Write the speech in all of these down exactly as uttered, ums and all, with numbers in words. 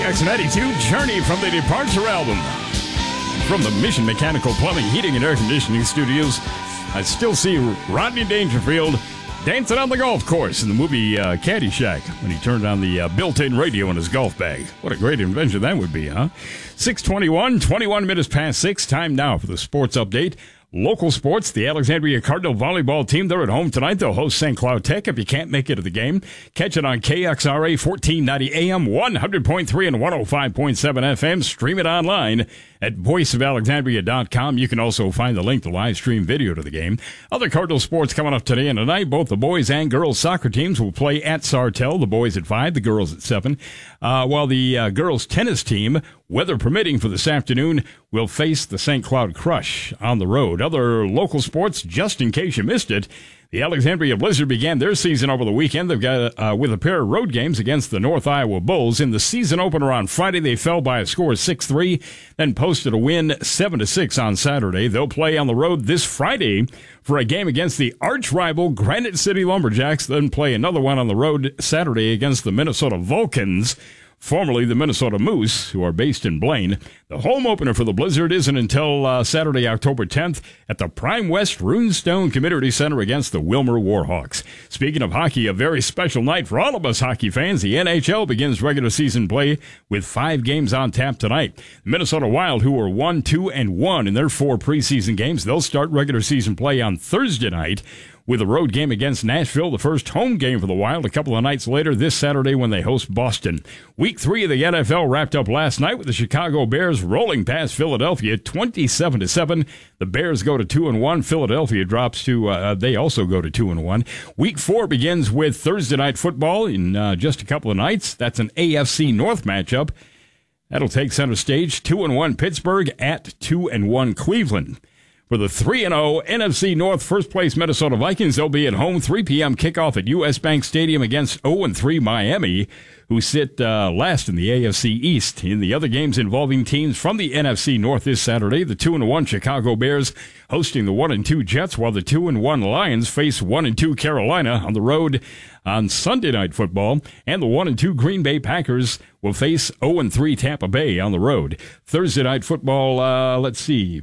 X ninety-two, Journey from the Departure album. From the Mission Mechanical Plumbing, Heating, and Air Conditioning Studios, I still see Rodney Dangerfield dancing on the golf course in the movie uh, Caddyshack when he turned on the uh, built-in radio in his golf bag. What a great invention that would be, huh? six twenty-one, twenty-one minutes past six. Time now for the sports update. Local sports, the Alexandria Cardinal volleyball team, they're at home tonight. They'll host Saint Cloud Tech. If you can't make it to the game, catch it on K X R A fourteen ninety A M, one hundred point three and one oh five point seven F M. Stream it online at voice of alexandria dot com. You can also find the link to live stream video to the game. Other Cardinal sports coming up today and tonight. Both the boys and girls soccer teams will play at Sartell. The boys at five, the girls at seven. Uh, while the uh, girls tennis team, weather permitting for this afternoon, will face the Saint Cloud Crush on the road. Other local sports, just in case you missed it, the Alexandria Blizzard began their season over the weekend. They've got uh, with a pair of road games against the North Iowa Bulls. In the season opener on Friday, they fell by a score of six three, then posted a win seven to six on Saturday. They'll play on the road this Friday for a game against the arch-rival Granite City Lumberjacks, then play another one on the road Saturday against the Minnesota Vulcans, formerly the Minnesota Moose, who are based in Blaine. The home opener for the Blizzard isn't until uh, Saturday, October tenth, at the Prime West Runestone Community Center against the Wilmer Warhawks. Speaking of hockey, a very special night for all of us hockey fans. The N H L begins regular season play with five games on tap tonight. The Minnesota Wild, who are one, two, and one in their four preseason games, they'll start regular season play on Thursday night with a road game against Nashville, the first home game for the Wild a couple of nights later this Saturday when they host Boston. Week three of the N F L wrapped up last night with the Chicago Bears rolling past Philadelphia twenty-seven to seven. The Bears go to two and one. Philadelphia drops to, uh, they also go to two and one. Week four begins with Thursday night football in uh, just a couple of nights. That's an A F C North matchup. That'll take center stage. two and one Pittsburgh at two and one Cleveland. For the three and oh N F C North first-place Minnesota Vikings, they'll be at home. three p.m. kickoff at U S. Bank Stadium against oh and three Miami, who sit uh, last in the A F C East. In the other games involving teams from the N F C North this Saturday, the two and one Chicago Bears hosting the one and two Jets, while the two and one Lions face one and two Carolina on the road on Sunday Night Football, and the one and two Green Bay Packers will face oh and three Tampa Bay on the road. Thursday Night Football, uh, let's see...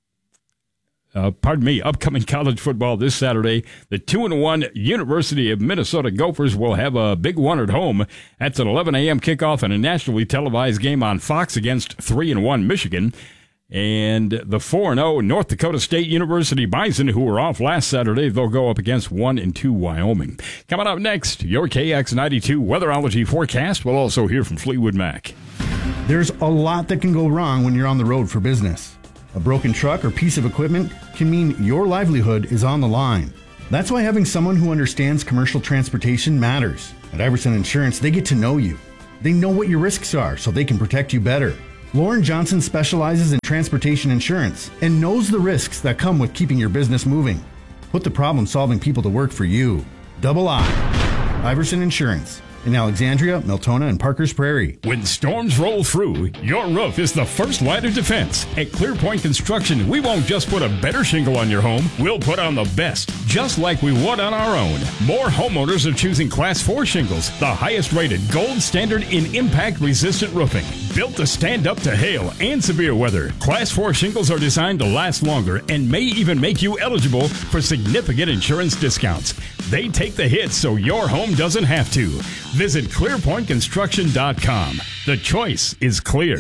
Uh, pardon me, upcoming college football this Saturday. The two and one University of Minnesota Gophers will have a big one at home. That's an eleven a.m. kickoff and a nationally televised game on Fox against three and one Michigan. And the four and oh North Dakota State University Bison, who were off last Saturday, they'll go up against one and two Wyoming. Coming up next, your K X ninety-two weatherology forecast. We'll also hear from Fleetwood Mac. There's a lot that can go wrong when you're on the road for business. A broken truck or piece of equipment can mean your livelihood is on the line. That's why having someone who understands commercial transportation matters. At Iverson Insurance, they get to know you. They know what your risks are so they can protect you better. Lauren Johnson specializes in transportation insurance and knows the risks that come with keeping your business moving. Put the problem-solving people to work for you. Double I. Iverson Insurance. In Alexandria, Miltona, and Parker's Prairie. When storms roll through, your roof is the first line of defense. At ClearPoint Construction, we won't just put a better shingle on your home, we'll put on the best, just like we would on our own. More homeowners are choosing Class four shingles, the highest rated gold standard in impact-resistant roofing. Built to stand up to hail and severe weather, Class four shingles are designed to last longer and may even make you eligible for significant insurance discounts. They take the hits so your home doesn't have to. Visit clear point construction dot com. The choice is clear.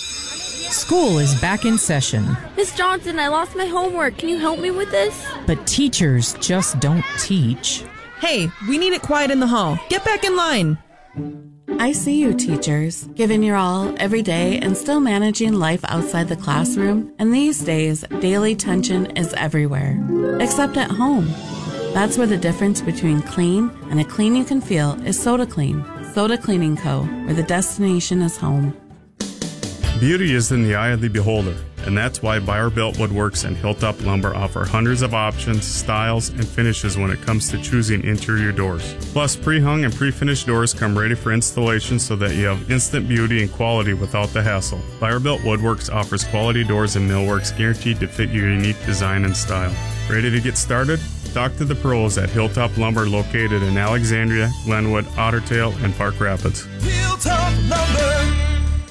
School is back in session. Miss Johnson, I lost my homework. Can you help me with this? But teachers just don't teach. Hey, we need it quiet in the hall. Get back in line. I see you, teachers, giving your all every day and still managing life outside the classroom. And these days, daily tension is everywhere, except at home. That's where the difference between clean and a clean you can feel is Soda Clean. Soda Cleaning Co., where the destination is home. Beauty is in the eye of the beholder, and that's why Buyer-Built Woodworks and Hilltop Lumber offer hundreds of options, styles, and finishes when it comes to choosing interior doors. Plus, pre-hung and pre-finished doors come ready for installation so that you have instant beauty and quality without the hassle. Buyer-Built Woodworks offers quality doors and millworks guaranteed to fit your unique design and style. Ready to get started? Talk to the pros at Hilltop Lumber, located in Alexandria, Glenwood, Otter Tail, and Park Rapids. Hilltop Lumber.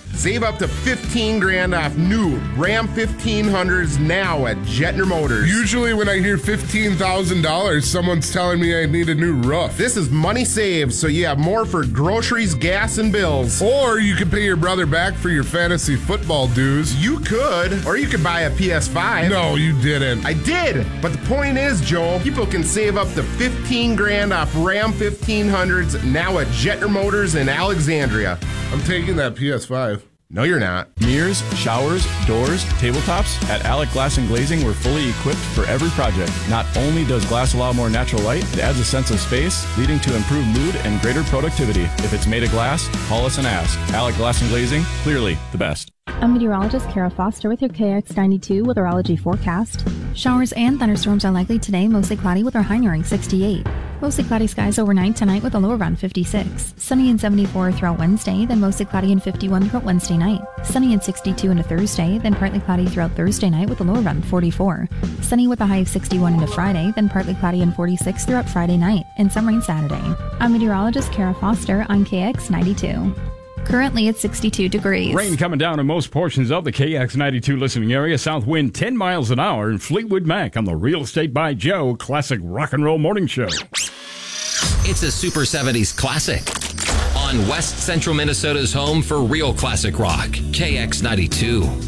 Save up to fifteen grand off new Ram fifteen hundreds now at Jetner Motors. Usually when I hear fifteen thousand dollars, someone's telling me I need a new roof. This is money saved, so you have more for groceries, gas, and bills. Or you could pay your brother back for your fantasy football dues. You could. Or you could buy a P S five. No, you didn't. I did. But the point is, Joe, people can save up to fifteen grand off Ram fifteen hundreds now at Jetner Motors in Alexandria. I'm taking that P S five. No, you're not. Mirrors, showers, doors, tabletops. At Alec Glass and Glazing, we're fully equipped for every project. Not only does glass allow more natural light, it adds a sense of space, leading to improved mood and greater productivity. If it's made of glass, call us and ask. Alec Glass and Glazing, clearly the best. I'm meteorologist Kara Foster with your K X ninety-two weatherology forecast. Showers and thunderstorms are likely today, mostly cloudy with our high nearing sixty-eight. Mostly cloudy skies overnight tonight with a low around fifty-six. Sunny and seventy-four throughout Wednesday, then mostly cloudy and fifty-one throughout Wednesday night. Sunny and sixty-two into Thursday, then partly cloudy throughout Thursday night with a low around forty-four. Sunny with a high of sixty-one into Friday, then partly cloudy and forty-six throughout Friday night, and some rain Saturday. I'm meteorologist Kara Foster on K X ninety-two. Currently it's sixty-two degrees. Rain coming down in most portions of the K X ninety-two listening area. South wind ten miles an hour in Fleetwood Mac on the Real Estate by Joe Classic Rock and Roll Morning Show. It's a Super seventies classic on West Central Minnesota's home for real classic rock, K X ninety-two.